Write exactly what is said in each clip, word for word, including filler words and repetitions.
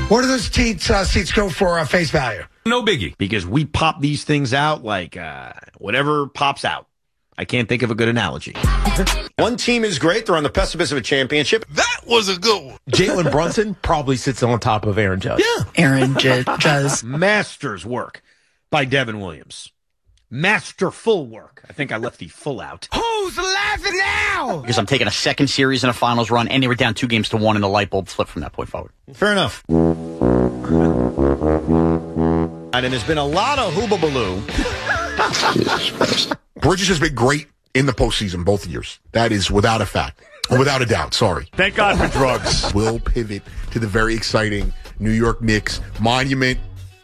What do those seats, uh, seats go for uh, face value? No biggie. Because we pop these things out like uh, whatever pops out. I can't think of a good analogy. One team is great. They're on the precipice of a championship. That was a good one. Jalen Brunson probably sits on top of Aaron Judge. Yeah. Aaron Judge. Masters work by Devin Williams. Masterful work. I think I left the full out. Who's laughing now? Because I'm taking a second series in a finals run, and they were down two games to one, and the light bulb flipped from that point forward. Fair enough. And there's been a lot of hoobabaloo. Bridges has been great in the postseason both years. That is without a fact. Without a doubt. Sorry. Thank God for drugs. We'll pivot to the very exciting New York Knicks monument,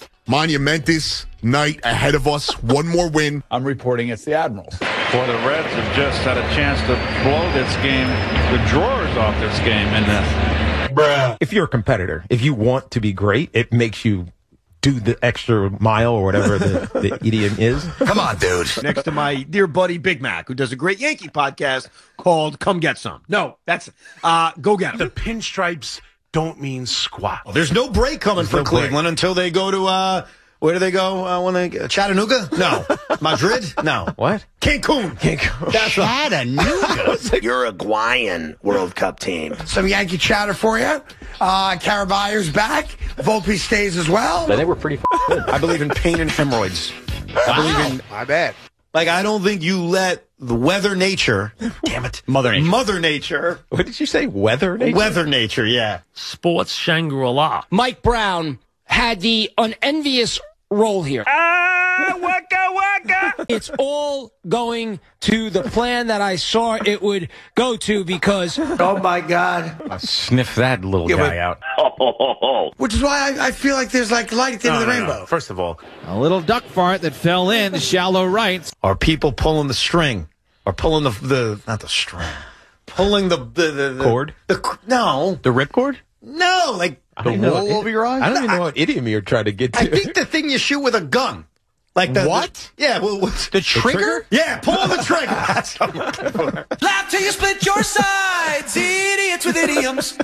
monumentous night ahead of us. One more win. I'm reporting it's the Admirals. Boy, the Reds have just had a chance to blow this game, the drawers off this game. And uh, Bruh. If you're a competitor, if you want to be great, it makes you do the extra mile or whatever the, the idiom is. Come on, dude. Next to my dear buddy Big Mac, who does a great Yankee podcast called Come Get Some. No, that's uh, Go Get 'Em. The pinstripes don't mean squat. Well, there's no break coming There's for no Cleveland break. until they go to, uh, where do they go uh, when they uh, Chattanooga? No. Madrid? No. What? Cancun. Cancun. That's Chattanooga. Uruguayan World Cup team. Some Yankee chatter for you. Uh, Caraballo's back. Volpe stays as well. But they were pretty f- good. I believe in pain and hemorrhoids. I believe in, I bet. like, I don't think you let the weather nature, damn it, Mother Nature. Mother Nature, What did you say? Weather? Nature? weather nature, yeah. Sports Shangri-La. Mike Brown had the unenvious role here. ah, waka waka. It's all going to the plan that I saw it would go to because Oh, my God. I'll sniff that little Yeah, guy but- out. Which is why I, I feel like there's like light at the end of the rainbow. First of all, A little duck fart that fell in, shallow right. Are people pulling the string? Or pulling the, the not the string, pulling the, the, the, the Cord? The, no. The ripcord? No, like I the don't know wool it- over your eyes? I don't even know what idiom you're trying to get to. I think the thing you shoot with a gun. Like the, What? The, yeah, well, what's The trigger? trigger? Yeah, pull the trigger. That's what I'm looking for. Laugh till you split your sides. Idiots with idioms.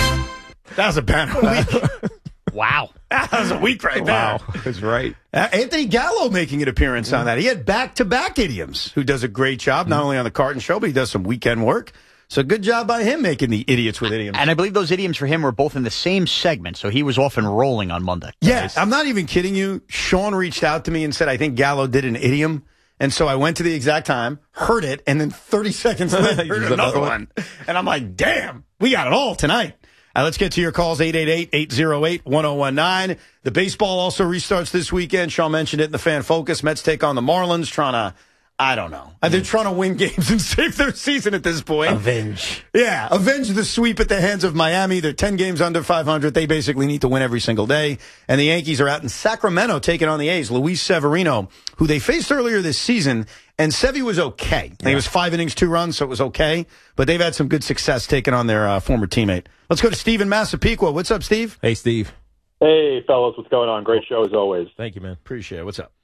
That was a banner week. Wow. That was a week right there. Wow, that's right. Uh, Anthony Gallo making an appearance on that. He had back-to-back idioms, who does a great job, not only on the Carton Show, but he does some weekend work. So good job by him making the idiots with idioms. And I believe those idioms for him were both in the same segment, so he was off and rolling on Monday. Yes, I'm not even kidding you. Sean reached out to me and said, I think Gallo did an idiom. And so I went to the exact time, heard it, and then thirty seconds later, heard There's another another one. And I'm like, damn, we got it all tonight. Uh, let's get to your calls, eight eight eight, eight oh eight, one oh one nine. The baseball also restarts this weekend. Sean mentioned it in the Fan Focus. Mets take on the Marlins, trying to, I don't know. Uh, They're trying to win games and save their season at this point. Avenge. Yeah, avenge the sweep at the hands of Miami. They're ten games under five hundred. They basically need to win every single day. And the Yankees are out in Sacramento taking on the A's. Luis Severino, who they faced earlier this season, and Sevy was okay. I think it was five innings, two runs, so it was okay. But they've had some good success taking on their uh, former teammate. Let's go to Steve in Massapequa. What's up, Steve? Hey, Steve. Hey, fellas, what's going on? Great show as always. Thank you, man. Appreciate it. What's up?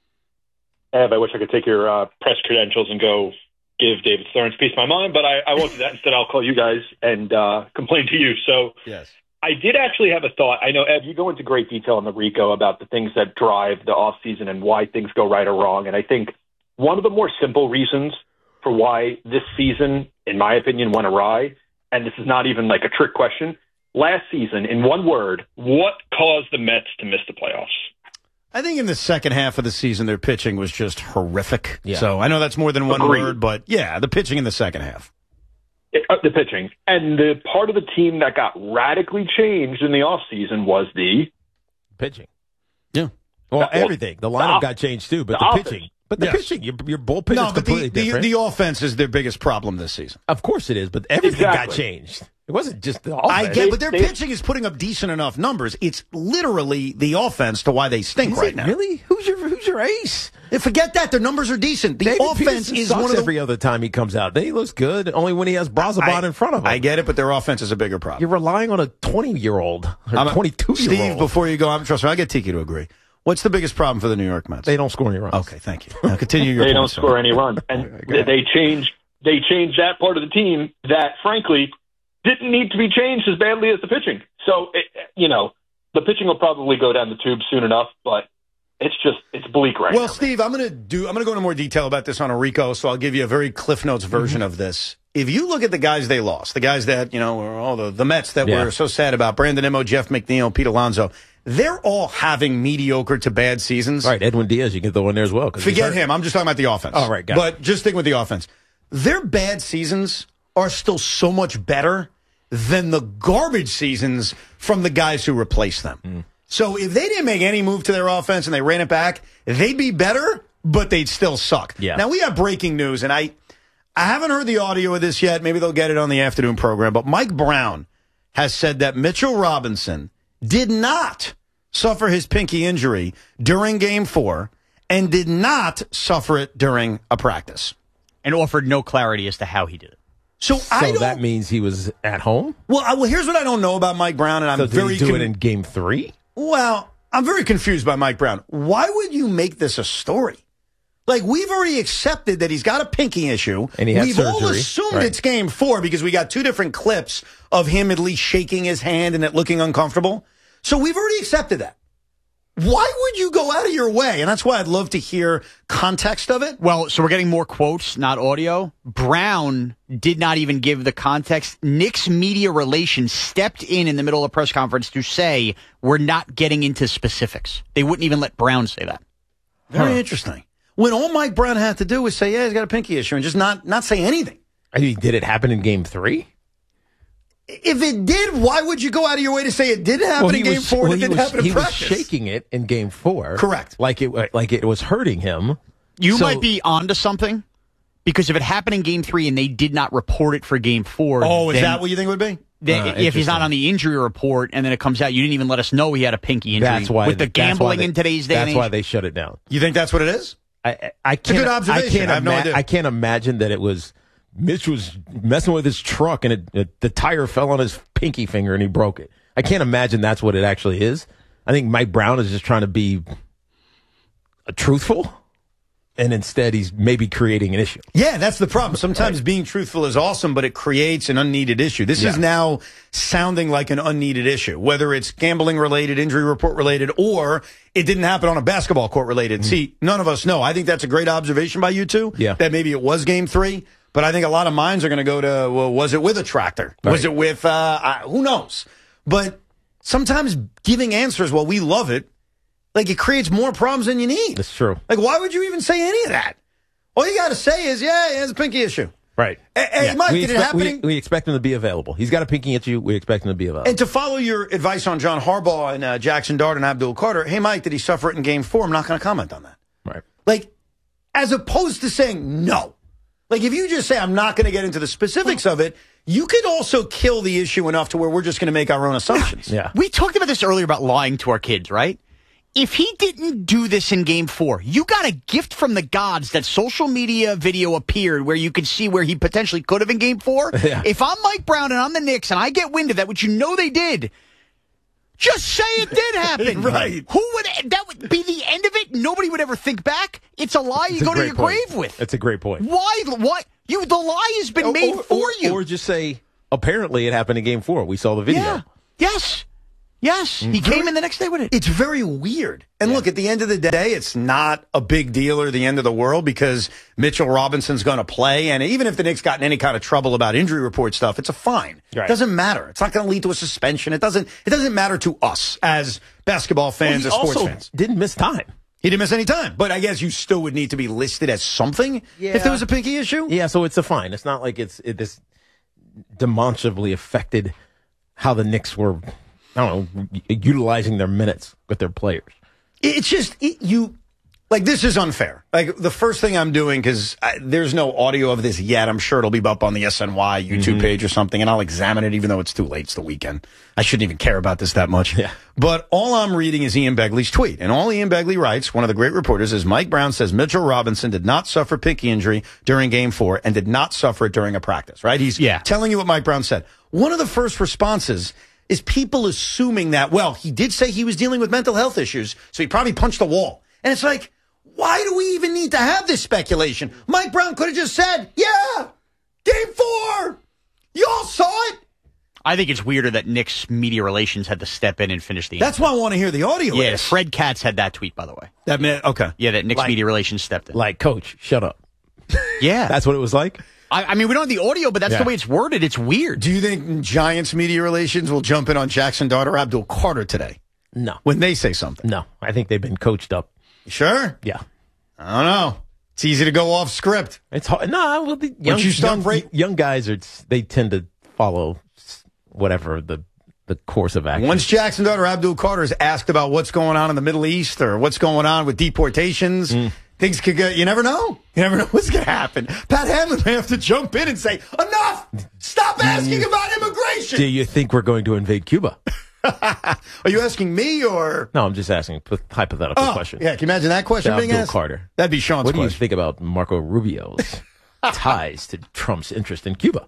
Ev, I wish I could take your uh, press credentials and go give David Stearns peace of my mind, but I, I won't do that. Instead, I'll call you guys and uh, complain to you. So Yes. I did actually have a thought. I know, Ev, you go into great detail in the Rico about the things that drive the offseason and why things go right or wrong. And I think one of the more simple reasons for why this season, in my opinion, went awry, and this is not even like a trick question, last season, in one word, what caused the Mets to miss the playoffs? I think in the second half of the season, their pitching was just horrific. Yeah. So I know that's more than one Agreed. word, but yeah, the pitching in the second half. It, uh, the pitching. And the part of the team that got radically changed in the offseason was the Pitching. Yeah. Well, well, everything. The lineup the- got changed, too, but the the, offense. pitching. But the Yes. pitching, your, your bullpen No, is but the, completely the, different. the offense is their biggest problem this season. Of course it is, but everything got Exactly. changed. It wasn't just the offense. I get, but their they- pitching is putting up decent enough numbers. It's literally the offense to why they stink Is right it now. really? Who's your Who's your ace? Yeah, forget that. Their numbers are decent. The David offense Peterson is sucks one of the. every other time he comes out. Then he looks good, only when he has Brazoban in front of him. I get it, but their offense is a bigger problem. You're relying on a twenty-year-old or I'm a- twenty-two-year-old. Steve, before you go, I'm trust me, I get Tiki to agree. What's the biggest problem for the New York Mets? They don't score any runs. Okay, thank you. Now continue your they point, don't sir. score any runs. And Go ahead. they changed they changed that part of the team that, frankly, didn't need to be changed as badly as the pitching. So, it, you know, the pitching will probably go down the tube soon enough, but it's just it's bleak right well, now. Well, Steve, I'm going to do. I'm going to go into more detail about this on Enrico, so I'll give you a very Cliff Notes version mm-hmm. of this. If you look at the guys they lost, the guys that you know, were all the the Mets that yeah. we're so sad about, Brandon Nimmo, Jeff McNeil, Pete Alonso, they're all having mediocre to bad seasons. Right, Edwin Diaz, you can throw in there as well. Forget him. I'm just talking about the offense. Oh, right, got but it. just stick with the offense. Their bad seasons are still so much better than the garbage seasons from the guys who replaced them. Mm. So if they didn't make any move to their offense and they ran it back, they'd be better, but they'd still suck. Yeah. Now, we have breaking news, and I, I haven't heard the audio of this yet. Maybe they'll get it on the afternoon program. But Mike Brown has said that Mitchell Robinson did not suffer his pinky injury during Game four and did not suffer it during a practice. And offered no clarity as to how he did it. So, so I don't, that means he was at home? Well, I, well, here's what I don't know about Mike Brown, and I'm so did very he do con- it in Game three? Well, I'm very confused by Mike Brown. Why would you make this a story? Like, we've already accepted that he's got a pinky issue. And he had We've surgery. all assumed right. it's Game four because we got two different clips of him at least shaking his hand and it looking uncomfortable. So we've already accepted that. Why would you go out of your way? And that's why I'd love to hear context of it. Well, so we're getting more quotes, not audio. Brown did not even give the context. Knicks media relations stepped in in the middle of the press conference to say we're not getting into specifics. They wouldn't even let Brown say that. Very huh. interesting. When all Mike Brown had to do was say, yeah, he's got a pinky issue and just not, not say anything. I mean, did it happen in Game three? If it did, why would you go out of your way to say it did happen well, in Game was, four well, and it didn't was, happen in he practice? He was shaking it in Game four. Correct. Like it, like it was hurting him. You so, might be onto something because if it happened in Game three and they did not report it for Game four. Oh, is then, that what you think it would be? Then, uh, if he's not on the injury report and then it comes out, you didn't even let us know he had a pinky injury. That's why with the gambling they, in today's day and That's age. why they shut it down. You think that's what it is? I, I It's a can't. good observation. I can't, I have no ima- idea. I can't imagine that it was Mitch was messing with his truck and it, it, the tire fell on his pinky finger and he broke it. I can't imagine that's what it actually is. I think Mike Brown is just trying to be uh, truthful, and instead he's maybe creating an issue. Yeah, that's the problem. Sometimes right. being truthful is awesome, but it creates an unneeded issue. This yeah. is now sounding like an unneeded issue, whether it's gambling related, injury report related, or it didn't happen on a basketball court related. Mm-hmm. See, none of us know. I think that's a great observation by you two, yeah. that maybe it was Game three, but I think a lot of minds are going to go to, well, was it with a tractor? Right. Was it with, uh, I, who knows? But sometimes giving answers, well, we love it, like it creates more problems than you need. That's true. Like, why would you even say any of that? All you got to say is, yeah, he has a pinky issue. Right. Hey, hey yeah. Mike, we did expect, it happen? We, in- we expect him to be available. He's got a pinky issue. We expect him to be available. And to follow your advice on John Harbaugh and uh, Jackson Dart and Abdul Carter, hey, Mike, did he suffer it in Game four? I'm not going to comment on that. Right. Like, as opposed to saying no. Like, if you just say, I'm not going to get into the specifics of it, you could also kill the issue enough to where we're just going to make our own assumptions. Yeah. We talked about this earlier about lying to our kids, right? If he didn't do this in Game four, you got a gift from the gods that social media video appeared where you could see where he potentially could have in Game four. Yeah. If I'm Mike Brown and I'm the Knicks and I get wind of that, which you know they did, just say it did happen. Right. Who would, that would be the end of it? Nobody would ever think back. It's a lie you It's go to great your point. grave with. That's a great point. Why? What? You, the lie has been or, made or, for or, you. Or just say, apparently it happened in Game four. We saw the video. Yeah. Yes. Yes. He Very- came in the next day with it. It's very weird. And look, at the end of the day, it's not a big deal or the end of the world because Mitchell Robinson's going to play. And even if the Knicks got in any kind of trouble about injury report stuff, it's a fine. Right. It doesn't matter. It's not going to lead to a suspension. It doesn't, it doesn't matter to us as basketball fans, Well, as he sports also fans. didn't miss time. He didn't miss any time. But I guess you still would need to be listed as something Yeah. if there was a pinky issue. Yeah, so it's a fine. It's not like it's it this demonstrably affected how the Knicks were, I don't know, utilizing their minutes with their players. It's just, it, you, like, this is unfair. Like, the first thing I'm doing, because there's no audio of this yet. I'm sure it'll be up on the S N Y YouTube Mm-hmm. page or something, and I'll examine it, even though it's too late. It's the weekend. I shouldn't even care about this that much. Yeah. But all I'm reading is Ian Begley's tweet. And all Ian Begley writes, one of the great reporters, is Mike Brown says Mitchell Robinson did not suffer pinky injury during Game four and did not suffer it during a practice, right? He's Yeah. telling you what Mike Brown said. One of the first responses is people assuming that, well, he did say he was dealing with mental health issues, so he probably punched a wall. And it's like, why do we even need to have this speculation? Mike Brown could have just said, yeah, Game four. You all saw it. I think it's weirder that Knicks media relations had to step in and finish the That's answer. why I want to hear the audio. Yeah, of this. Fred Katz had that tweet, by the way. That meant, okay. Yeah, that Knicks Like- media relations stepped in. Like, coach, shut up. Yeah. That's what it was like? I, I mean, we don't have the audio, but that's Yeah. the way it's worded. It's weird. Do you think Giants media relations will jump in on Jackson Dart or Abdul Carter today No. when they say something? No. I think they've been coached up. Sure? Yeah. I don't know. It's easy to go off script. It's hard. No, well, the young, Once you start young, break- young guys are they tend to follow whatever the the course of action. Once Jackson Dart or Abdul Carter is asked about what's going on in the Middle East or what's going on with deportations, Mm. things could go. You never know. You never know what's going to happen. Pat Hamlin may have to jump in and say, "Enough! Stop asking about immigration." Do you think we're going to invade Cuba? Are you asking me or? No, I'm just asking a hypothetical Oh, question. yeah. Can you imagine that question To being Abdul asked? Carter. That'd be Sean's What do you question. think about Marco Rubio's ties to Trump's interest in Cuba?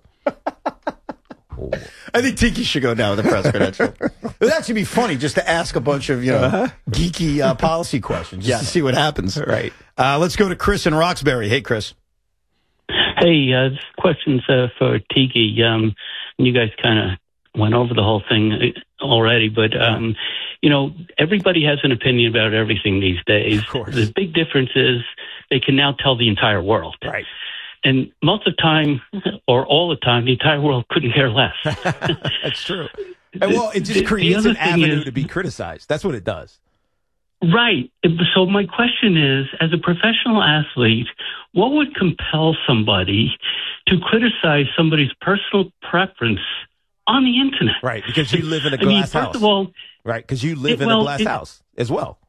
I think Tiki should go down with the press credential. It would actually be funny just to ask a bunch of, you know, uh-huh. geeky uh, policy questions just Yeah. to see what happens. Right. Uh, let's go to Chris in Roxbury. Hey, Chris. Hey, uh, this question's uh, for Tiki. Um, you guys kind of went over the whole thing already, but, um, you know, everybody has an opinion about everything these days. Of course. The big difference is they can now tell the entire world. Right. And most of the time, or all the time, the entire world couldn't care less. That's true. And, well, it just The- the creates other an thing avenue is- to be criticized. That's what it does. Right. So my question is, as a professional athlete, what would compel somebody to criticize somebody's personal preference on the internet? Right, because you live in a I mean, glass first house. of all, Right, because you live it- in well, a glass it- house as well.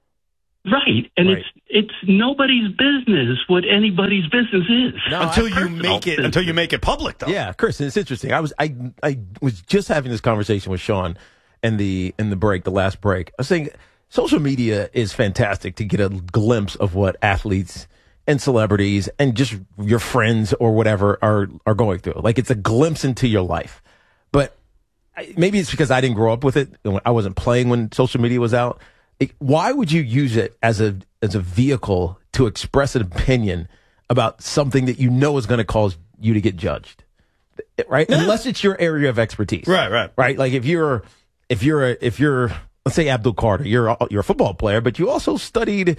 right, and Right. it's it's nobody's business what anybody's business is. No, until I- you personal make it, business. until you make it public, though. Yeah, Chris, it's interesting. I was I I was just having this conversation with Sean in the in the break, the last break. I was saying social media is fantastic to get a glimpse of what athletes and celebrities and just your friends or whatever are are going through. Like it's a glimpse into your life. But I, maybe it's because I didn't grow up with it. I wasn't playing when social media was out. It, why would you use it as a as a vehicle to express an opinion about something that you know is going to cause you to get judged? Right? Yeah. Unless it's your area of expertise. Right, right. Right? Like if you're if you're a, if you're let's say Abdul Carter, you're a, you're a football player, but you also studied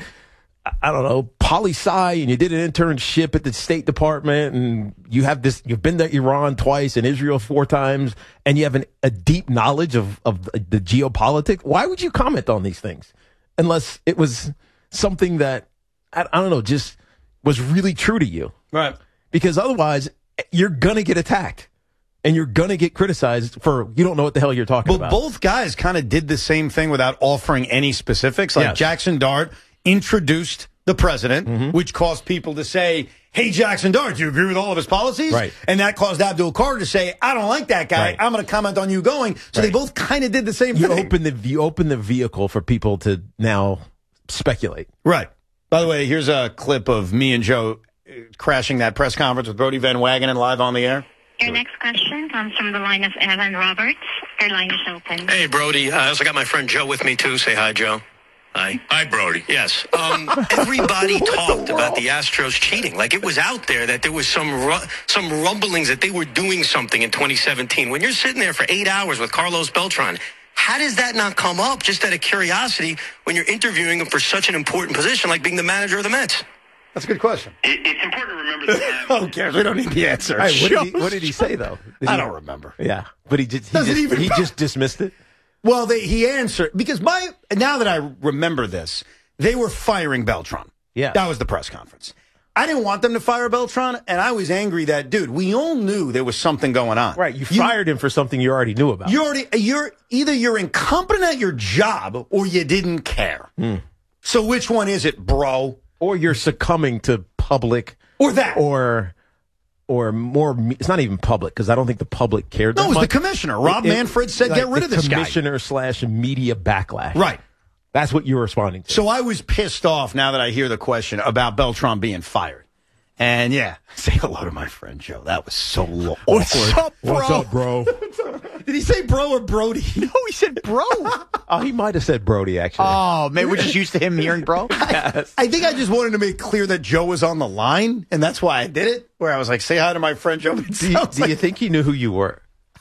I don't know, poli-sci, and you did an internship at the State Department, and you have this, you've been to Iran twice and Israel four times, and you have an, a deep knowledge of, of the geopolitics. Why would you comment on these things? Unless it was something that, I, I don't know, just was really true to you. Right. Because otherwise, you're going to get attacked. And you're going to get criticized for you don't know what the hell you're talking But about. both guys kind of did the same thing without offering any specifics. Like Yes. Jackson Dart introduced the president, Mm-hmm. which caused people to say, "Hey, Jackson Dart, do you agree with all of his policies?" Right. And that caused Abdul Carter to say, "I don't like that guy. Right. I'm going to comment on you going." So they Right. both kind of did the same You thing. open the you open the vehicle for people to now speculate. Right. By the way, here's a clip of me and Joe uh, crashing that press conference with Brody Van Wagenen live on the air. Your next question comes from the line of Evan Roberts. Your line is open. Hey, Brody. I also got my friend Joe with me, too. Say hi, Joe. Hi. Hi, Brody. Yes. Um, everybody talked about the Astros cheating. Like, it was out there that there was some ru- some rumblings that they were doing something in twenty seventeen. When you're sitting there for eight hours with Carlos Beltran, how does that not come up just out of curiosity when you're interviewing him for such an important position like being the manager of the Mets? That's a good question. It, it's important to remember that. Who cares? We don't need the answer. Hey, what, did he, what did he say though? Did I he- don't remember. Yeah, but he just he, Doesn't just, even- he just dismissed it. Well, they, he answered because my now that I remember this, they were firing Beltran. Yeah, that was the press conference. I didn't want them to fire Beltran, and I was angry that dude. We all knew there was something going on. Right, you fired him for something you already knew about. You already you're either you're incompetent at your job or you didn't care. Hmm. So which one is it, bro? Or you're succumbing to public, or that, or or more. me- It's not even public because I don't think the public cared. No, that it was the much. commissioner. Rob It- it- Manfred said, like "Get rid the of this guy." Commissioner slash media backlash. Right. That's what you're responding to. So I was pissed off now that I hear the question about Beltran being fired. And yeah, say hello to my friend Joe. That was so lo- What's awkward. up, bro? What's up, bro? Did he say bro or Brody? No, he said bro. Oh, he might have said Brody actually. Oh, man, we're just used to him hearing bro. I, I think I just wanted to make clear that Joe was on the line, and that's why I did it. Where I was like, "Say hi to my friend Joe." It do you, sounds do like- you think he knew who you were?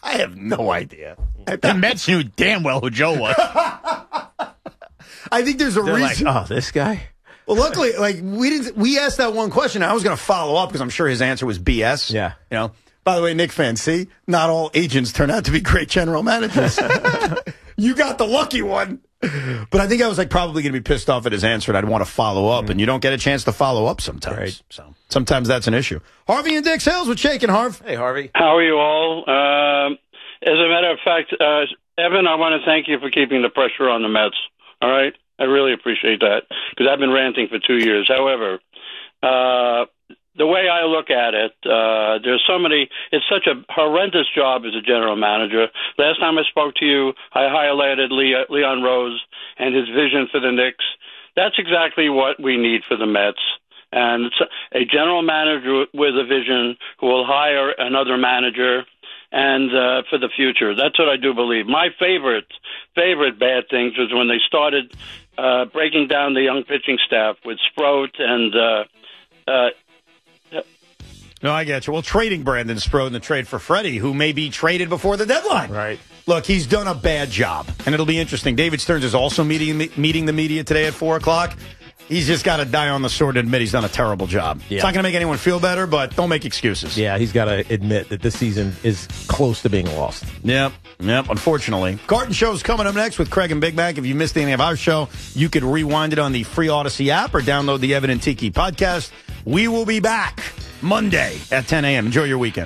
I have no idea. The Mets knew damn well who Joe was. I think there's a They're reason. like, oh, this guy? Well, luckily, like we didn't. We asked that one question. And I was going to follow up because I'm sure his answer was B S. Yeah. You know. By the way, Nick fans, see, not all agents turn out to be great general managers. You got the lucky one. But I think I was like probably going to be pissed off at his answer, and I'd want to follow up, and you don't get a chance to follow up sometimes. Right. So sometimes that's an issue. Harvey and Dick Sales with Shaking Harv. Hey, Harvey. How are you all? Um, as a matter of fact, uh, Evan, I want to thank you for keeping the pressure on the Mets. All right? I really appreciate that because I've been ranting for two years. However, uh, the way I look at it, uh, there's so many, it's such a horrendous job as a general manager. Last time I spoke to you, I highlighted Le- Leon Rose and his vision for the Knicks. That's exactly what we need for the Mets. And it's a general manager with a vision who will hire another manager and uh, for the future. That's what I do believe. My favorite, favorite bad things was when they started uh, breaking down the young pitching staff with Sproat and uh, uh, No, I get you. Well, trading Brandon Sproat in the trade for Freddie, who may be traded before the deadline. Right. Look, he's done a bad job, and it'll be interesting. David Stearns is also meeting meeting the media today at four o'clock. He's just got to die on the sword and admit he's done a terrible job. Yeah. It's not going to make anyone feel better, but don't make excuses. Yeah, he's got to admit that this season is close to being lost. Yep, yep, unfortunately. Carton Show's coming up next with Craig and Big Mac. If you missed any of our show, you could rewind it on the free Odyssey app or download the Evan and Tiki podcast. We will be back Monday at ten a.m. Enjoy your weekend.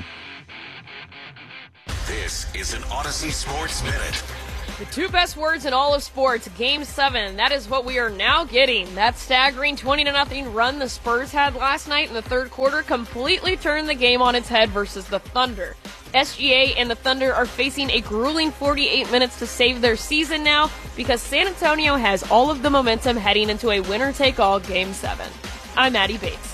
This is an Odyssey Sports Minute. The two best words in all of sports, Game seven. That is what we are now getting. That staggering twenty to nothing run the Spurs had last night in the third quarter completely turned the game on its head versus the Thunder. S G A and the Thunder are facing a grueling forty-eight minutes to save their season now because San Antonio has all of the momentum heading into a winner-take-all Game seven. I'm Maddie Bates.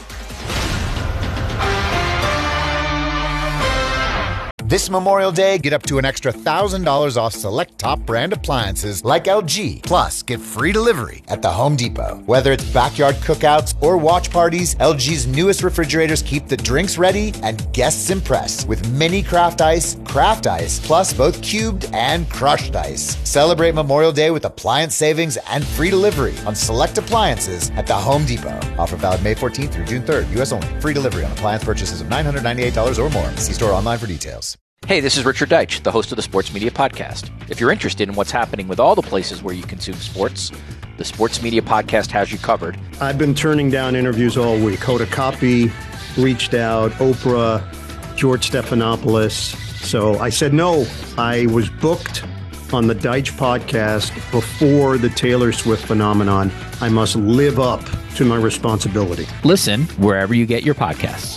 This Memorial Day, get up to an extra one thousand dollars off select top brand appliances like L G. Plus, get free delivery at the Home Depot. Whether it's backyard cookouts or watch parties, L G's newest refrigerators keep the drinks ready and guests impressed with mini craft ice, craft ice, plus both cubed and crushed ice. Celebrate Memorial Day with appliance savings and free delivery on select appliances at the Home Depot. Offer valid May fourteenth through June third, U S only. Free delivery on appliance purchases of nine hundred ninety-eight dollars or more. See store online for details. Hey, this is Richard Deitch, the host of the Sports Media Podcast. If you're interested in what's happening with all the places where you consume sports, the Sports Media Podcast has you covered. I've been turning down interviews all week. Hoda Kotb reached out, Oprah, George Stephanopoulos. So I said no. I was booked on the Deitch Podcast before the Taylor Swift phenomenon. I must live up to my responsibility. Listen wherever you get your podcasts.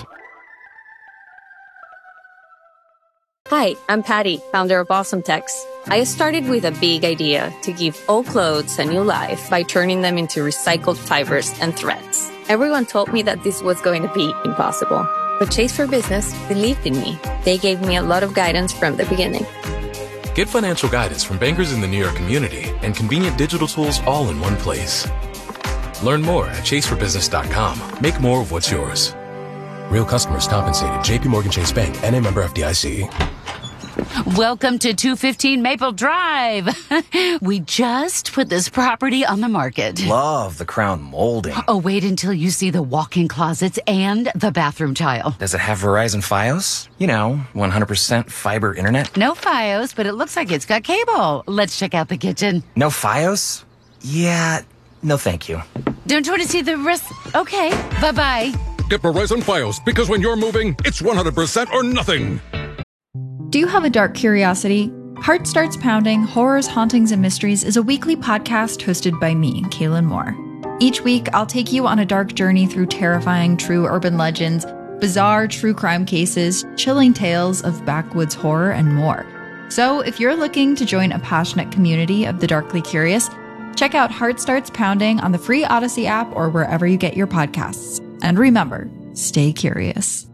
Hi, I'm Patty, founder of Awesome Tex. I started with a big idea to give old clothes a new life by turning them into recycled fibers and threads. Everyone told me that this was going to be impossible, but Chase for Business believed in me. They gave me a lot of guidance from the beginning. Get financial guidance from bankers in the New York community and convenient digital tools all in one place. Learn more at chase for business dot com. Make more of what's yours. Real customers compensated. J P Morgan Chase Bank, N A member F D I C. Welcome to two fifteen Maple Drive. We just put this property on the market. Love the crown molding. Oh, wait until you see the walk-in closets and the bathroom tile. Does it have Verizon Fios? You know, one hundred percent fiber internet. No Fios, but it looks like it's got cable. Let's check out the kitchen. No Fios? Yeah, no thank you. Don't you want to see the rest? Okay, bye-bye. Get Verizon Fios, because when you're moving, it's one hundred percent or nothing. Do you have a dark curiosity? Heart Starts Pounding, Horrors, Hauntings, and Mysteries is a weekly podcast hosted by me, Kaylin Moore. Each week, I'll take you on a dark journey through terrifying true urban legends, bizarre true crime cases, chilling tales of backwoods horror, and more. So if you're looking to join a passionate community of the darkly curious, check out Heart Starts Pounding on the free Odyssey app or wherever you get your podcasts. And remember, stay curious.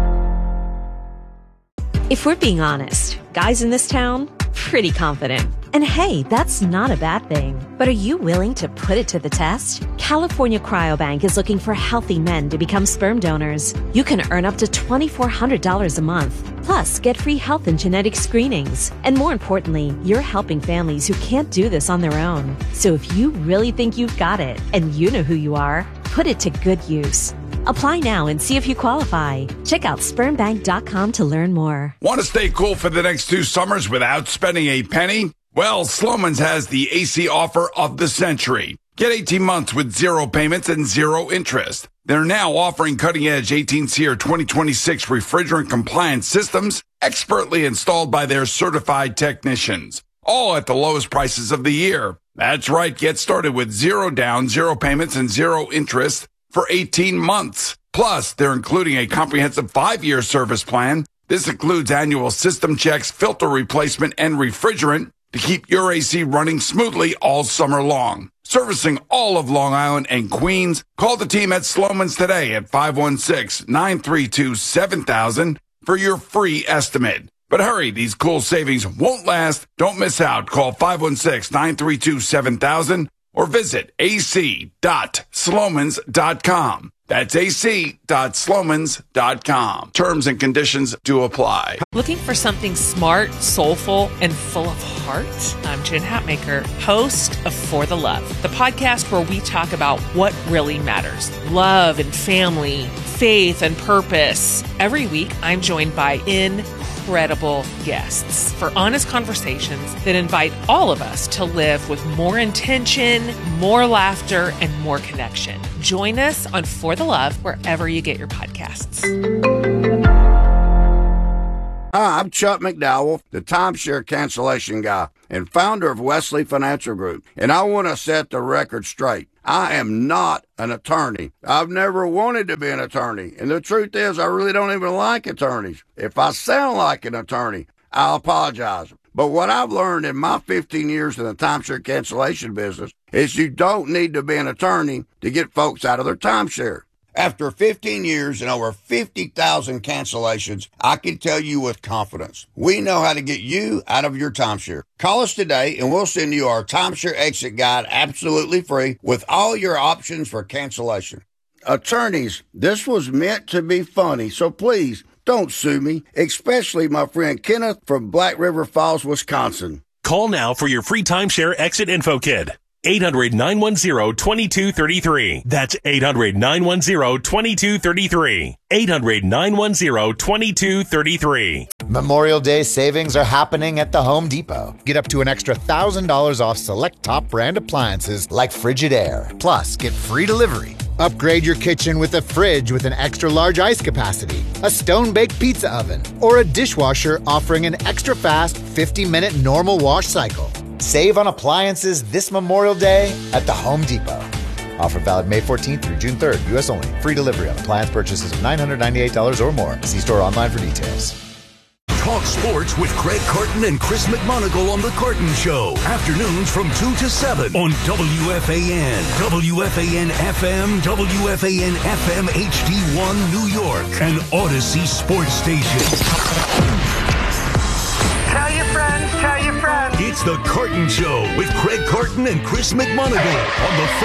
If we're being honest, guys in this town, pretty confident. And hey, that's not a bad thing. But are you willing to put it to the test? California Cryobank is looking for healthy men to become sperm donors. You can earn up to two thousand four hundred dollars a month. Plus, get free health and genetic screenings. And more importantly, you're helping families who can't do this on their own. So if you really think you've got it, and you know who you are, put it to good use. Apply now and see if you qualify. Check out sperm bank dot com to learn more. Want to stay cool for the next two summers without spending a penny? Well, Sloman's has the A C offer of the century. Get eighteen months with zero payments and zero interest. They're now offering cutting-edge eighteen SEER twenty twenty-six refrigerant-compliant systems expertly installed by their certified technicians, all at the lowest prices of the year. That's right. Get started with zero down, zero payments, and zero interest for eighteen months. Plus, they're including a comprehensive five-year service plan. This includes annual system checks, filter replacement, and refrigerant to keep your A C running smoothly all summer long. Servicing all of Long Island and Queens, call the team at Sloman's today at five one six, nine three two, seven thousand for your free estimate. But hurry, these cool savings won't last. Don't miss out. Call five one six, nine three two, seven thousand or visit a c dot slomans dot com. That's a c dot slomans dot com. Terms and conditions do apply. Looking for something smart, soulful, and full of heart? I'm Jen Hatmaker, host of For the Love, the podcast where we talk about what really matters. Love and family, faith and purpose. Every week, I'm joined by incredible guests for honest conversations that invite all of us to live with more intention, more laughter, and more connection. Join us on For the Love wherever you get your podcasts. Hi, I'm Chuck McDowell, the timeshare cancellation guy and founder of Wesley Financial Group, and I want to set the record straight. I am not an attorney. I've never wanted to be an attorney, and the truth is I really don't even like attorneys. If I sound like an attorney, I'll apologize. But what I've learned in my fifteen years in the timeshare cancellation business is you don't need to be an attorney to get folks out of their timeshare. After fifteen years and over fifty thousand cancellations, I can tell you with confidence, we know how to get you out of your timeshare. Call us today and we'll send you our timeshare exit guide absolutely free with all your options for cancellation. Attorneys, this was meant to be funny, so please don't sue me, especially my friend Kenneth from Black River Falls, Wisconsin. Call now for your free timeshare exit info kit. eight hundred, nine one zero, two two three three. That's eight hundred, nine one zero, two two three three. eight hundred, nine one zero, two two three three. Memorial Day savings are happening at the Home Depot. Get up to an extra one thousand dollars off select top brand appliances like Frigidaire. Plus, get free delivery. Upgrade your kitchen with a fridge with an extra large ice capacity, a stone-baked pizza oven, or a dishwasher offering an extra fast fifty minute normal wash cycle. Save on appliances this Memorial Day at the Home Depot. Offer valid May fourteenth through June third, U S only. Free delivery on appliance purchases of nine hundred ninety-eight dollars or more. See store online for details. Talk sports with Craig Carton and Chris McMonagle on The Carton Show. Afternoons from two to seven on W F A N, W F A N F M, W F A N F M H D one New York, and Odyssey Sports Station. Tell your friends, tell your friends. It's The Carton Show with Craig Carton and Chris McMonagle on the